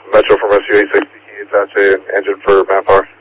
Metro from SU 860, can you attach an engine for manpower?